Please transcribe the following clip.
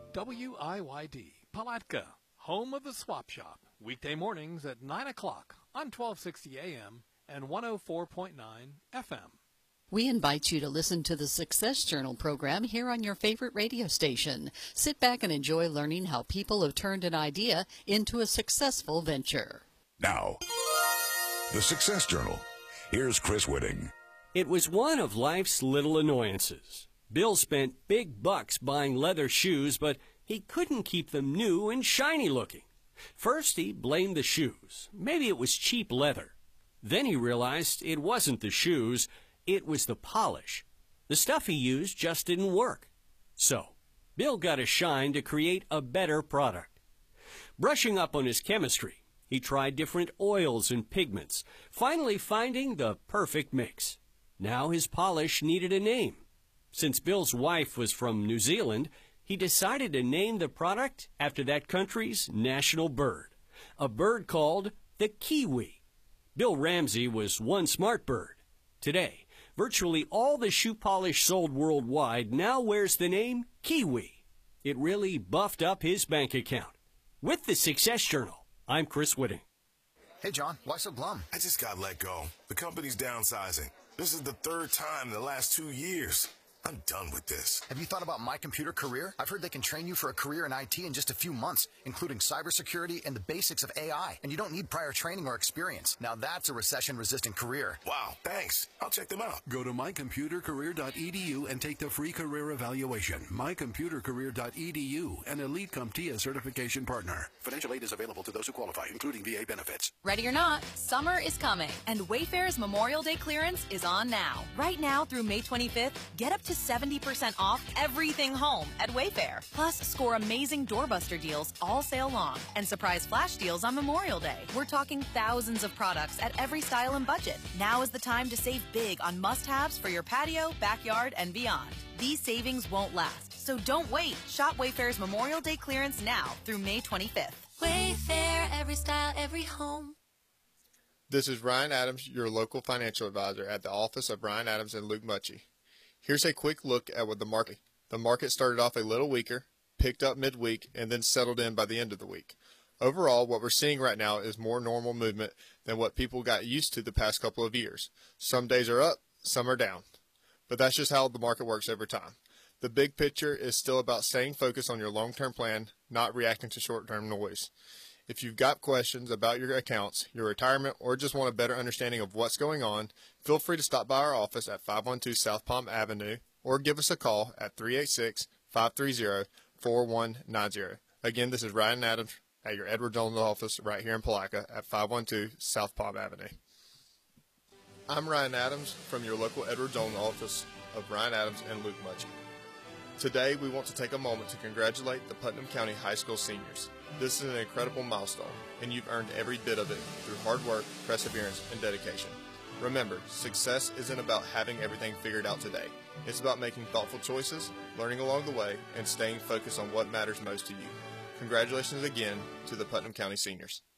WIYD, Palatka, home of the Swap Shop. Weekday mornings at 9 o'clock on 1260 AM and 104.9 FM. We invite you to listen to the Success Journal program here on your favorite radio station. Sit back and enjoy learning how people have turned an idea into a successful venture. Now, the Success Journal. Here's Chris Whitting. It was one of life's little annoyances. Bill spent big bucks buying leather shoes, but he couldn't keep them new and shiny looking. First, he blamed the shoes. Maybe it was cheap leather. Then he realized it wasn't the shoes, it was the polish. The stuff he used just didn't work. So, Bill got a shine to create a better product. Brushing up on his chemistry, he tried different oils and pigments, finally finding the perfect mix. Now his polish needed a name. Since Bill's wife was from New Zealand, he decided to name the product after that country's national bird, a bird called the kiwi. Bill Ramsey was one smart bird. Today, virtually all the shoe polish sold worldwide now wears the name Kiwi. It really buffed up his bank account. With the Success Journal, I'm Chris Whitting. Hey, John, why so glum? I just got let go. The company's downsizing. This is the third time in the last 2 years. I'm done with this. Have you thought about My Computer Career? I've heard they can train you for a career in IT in just a few months, including cybersecurity and the basics of AI. And you don't need prior training or experience. Now that's a recession-resistant career. Wow, thanks. I'll check them out. Go to mycomputercareer.edu and take the free career evaluation. mycomputercareer.edu, an Elite CompTIA certification partner. Financial aid is available to those who qualify, including VA benefits. Ready or not, summer is coming, and Wayfair's Memorial Day clearance is on now. Right now through May 25th, get up to 70% off everything home at Wayfair. Plus, score amazing doorbuster deals all sale long and surprise flash deals on Memorial Day. We're talking thousands of products at every style and budget. Now is the time to save big on must-haves for your patio, backyard, and beyond. These savings won't last, so don't wait. Shop Wayfair's Memorial Day clearance now through May 25th. Wayfair, every style, every home. This is Ryan Adams, your local financial advisor at the office of Ryan Adams and Luke Mutchie. Here's a quick look at what the market started off a little weaker, picked up midweek, and then settled in by the end of the week. Overall, what we're seeing right now is more normal movement than what people got used to the past couple of years. Some days are up, some are down. But that's just how the market works over time. The big picture is still about staying focused on your long-term plan, not reacting to short-term noise. If you've got questions about your accounts, your retirement, or just want a better understanding of what's going on, feel free to stop by our office at 512 South Palm Avenue or give us a call at 386-530-4190. Again, this is Ryan Adams at your Edward Jones office right here in Palatka at 512 South Palm Avenue. I'm Ryan Adams from your local Edward Jones office of Ryan Adams and Luke Mutchie. Today, we want to take a moment to congratulate the Putnam County High School seniors. This is an incredible milestone, and you've earned every bit of it through hard work, perseverance, and dedication. Remember, success isn't about having everything figured out today. It's about making thoughtful choices, learning along the way, and staying focused on what matters most to you. Congratulations again to the Putnam County seniors.